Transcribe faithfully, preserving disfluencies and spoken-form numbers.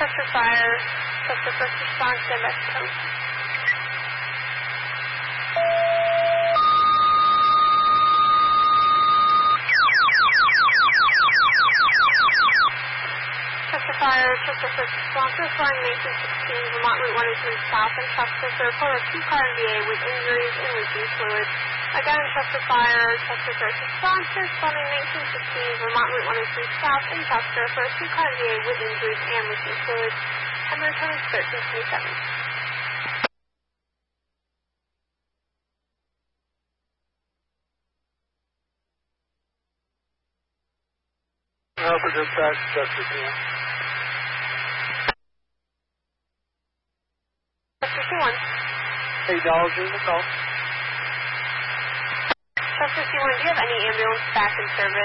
Chester Fire, Chester First Response, stand by for tone. Chester Fire, Chester First Response, flying nineteen sixteen, Vermont Route one oh three South in Chester, to report a two-car M V A with injuries and leaking fluid. Again, Chester Fire, Chester First Response, responding nineteen sixteen, Vermont Route one oh three South in Chester for a two-car M V A with injuries and leaking fluid. And the return is thirteen twenty-seven. Alpha dispatch, Chester two. Chester C one. Acknowledging the call. Chester C one, do you have any ambulance back in service?